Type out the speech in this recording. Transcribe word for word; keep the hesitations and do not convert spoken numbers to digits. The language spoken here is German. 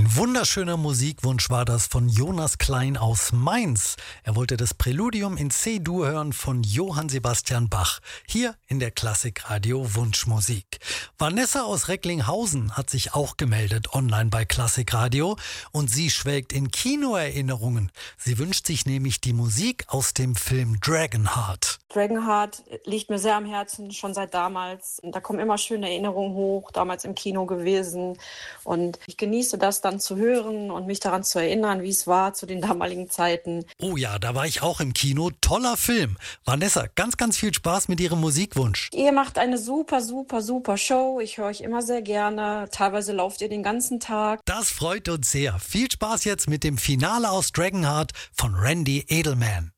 Ein wunderschöner Musikwunsch war das von Jonas Klein aus Mainz. Er wollte das Präludium in C-Dur hören von Johann Sebastian Bach, hier in der Klassikradio Wunschmusik. Vanessa aus Recklinghausen hat sich auch gemeldet online bei Klassikradio und sie schwelgt in Kinoerinnerungen. Sie wünscht sich nämlich die Musik aus dem Film Dragonheart. Dragonheart liegt mir sehr am Herzen, schon seit damals. Da kommen immer schöne Erinnerungen hoch, damals im Kino gewesen. Und ich genieße das dann zu hören und mich daran zu erinnern, wie es war zu den damaligen Zeiten. Oh ja, da war ich auch im Kino. Toller Film. Vanessa, ganz, ganz viel Spaß mit Ihrem Musikwunsch. Ihr macht eine super, super, super Show. Ich höre euch immer sehr gerne. Teilweise lauft ihr den ganzen Tag. Das freut uns sehr. Viel Spaß jetzt mit dem Finale aus Dragonheart von Randy Edelman.